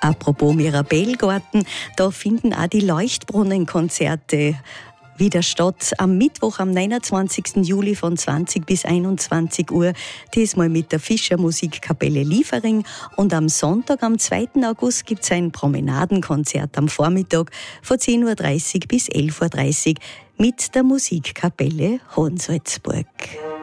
Apropos Mirabellgarten, da finden auch die Leuchtbrunnenkonzerte wieder statt. Am Mittwoch, am 29. Juli von 20 bis 21 Uhr, diesmal mit der Fischer Musikkapelle Liefering. Und am Sonntag, am 2. August, gibt es ein Promenadenkonzert am Vormittag von 10.30 Uhr bis 11.30 Uhr mit der Musikkapelle Hohensalzburg.